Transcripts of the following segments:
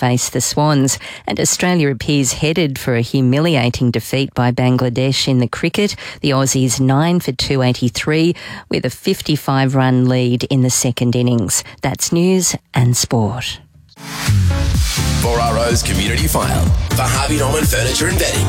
face the Swans. And Australia appears headed for a humiliating defeat by Bangladesh in the cricket. The Aussies 9 for 283 with a 55-run lead in the second innings. That's news and sport. 4RO's Community File for Harvey Norman Furniture and Bedding.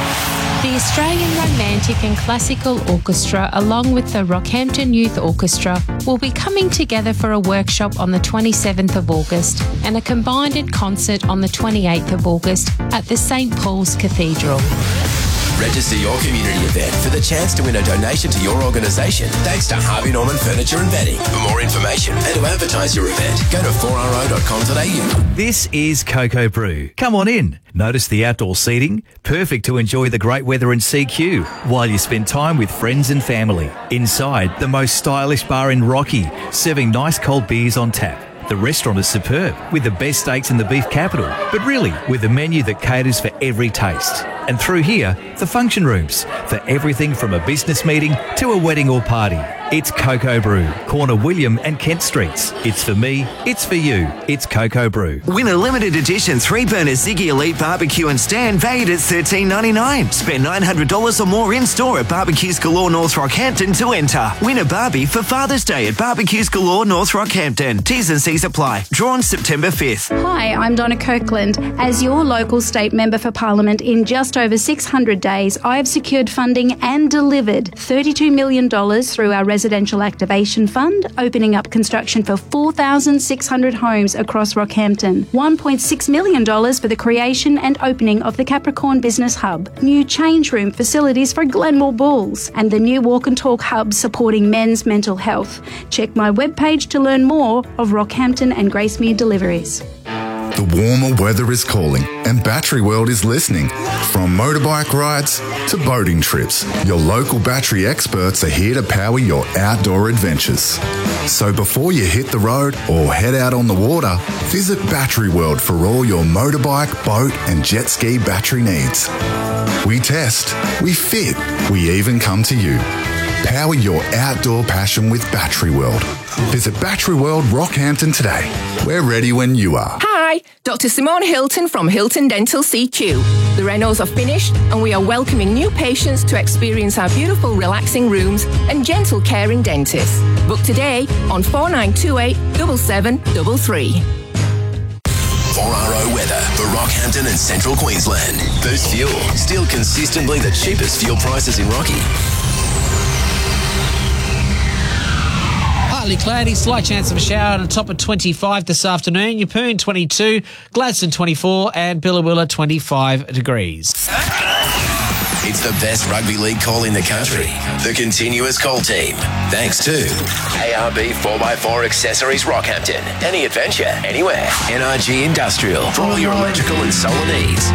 The Australian Romantic and Classical Orchestra, along with the Rockhampton Youth Orchestra, will be coming together for a workshop on the 27th of August and a combined concert on the 28th of August at the St Paul's Cathedral. Register your community event for the chance to win a donation to your organisation thanks to Harvey Norman Furniture and Bedding. For more information and to advertise your event, go to 4ro.com.au. This is Cocoa Brew. Come on in. Notice the outdoor seating, perfect to enjoy the great weather in CQ while you spend time with friends and family. Inside, the most stylish bar in Rocky, serving nice cold beers on tap. The restaurant is superb, with the best steaks in the beef capital, but really with a menu that caters for every taste. And through here, the function rooms, for everything from a business meeting to a wedding or party. It's Cocoa Brew, corner William and Kent Streets. It's for me, it's for you, it's Cocoa Brew. Win a limited edition 3-burner Ziggy Elite barbecue and stand valued at $13.99. Spend $900 or more in-store at Barbecues Galore North Rockhampton to enter. Win a Barbie for Father's Day at Barbecues Galore North Rockhampton. T's and C's apply. Drawn September 5th. Hi, I'm Donna Kirkland. As your local state member for Parliament, in just over 600 days, I have secured funding and delivered $32 million through our Residential Activation Fund, opening up construction for 4,600 homes across Rockhampton. $1.6 million for the creation and opening of the Capricorn Business Hub. New change room facilities for Glenmore Bulls. And the new Walk and Talk Hub supporting men's mental health. Check my webpage to learn more of Rockhampton and Gracemere deliveries. The warmer weather is calling and Battery World is listening. From motorbike rides to boating trips, your local battery experts are here to power your outdoor adventures. So before you hit the road or head out on the water, visit Battery World for all your motorbike, boat and jet ski battery needs. We test, we fit, we even come to you. Power your outdoor passion with Battery World. Visit Battery World Rockhampton today. We're ready when you are. Hi, Dr. Simone Hilton from Hilton Dental CQ. The renos are finished and we are welcoming new patients to experience our beautiful relaxing rooms and gentle caring dentists. Book today on 4928 7733. 4RO weather for Rockhampton and Central Queensland. Boost Fuel, still consistently the cheapest fuel prices in Rocky. Partly cloudy, slight chance of a shower and a top of 25 this afternoon. Yeppoon 22, Gladstone 24 and Billawilla 25 degrees. It's the best rugby league call in the country. The Continuous Call Team. Thanks to ARB 4x4 Accessories Rockhampton. Any adventure, anywhere. NRG Industrial for all your electrical and solar needs.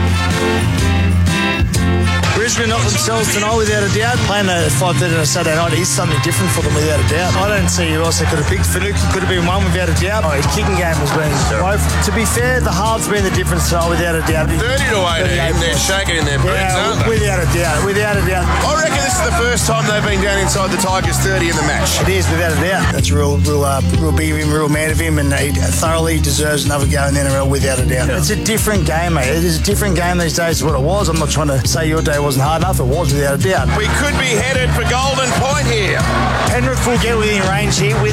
Brisbane knocked themselves tonight without a doubt. Playing at 5:30 on a Saturday night is something different for them without a doubt. I don't see who else they could have picked. Fanuki could have been one without a doubt. His kicking game has been woeful. To be fair, the halves been the difference tonight without a doubt. 30-18, they're shaking in their boots, aren't they? Without a doubt, without a doubt. I reckon this is the first time they've been down inside the Tigers 30 in the match. It is, without a doubt. That's real big of him, real man of him, and he thoroughly deserves another go in the NRL without a doubt. It's a different game, mate. It is a different game these days to what it was. I'm not trying to say your day wasn't hard enough. It was, without a doubt. We could be headed for Golden Point here. Penrith will get within range here with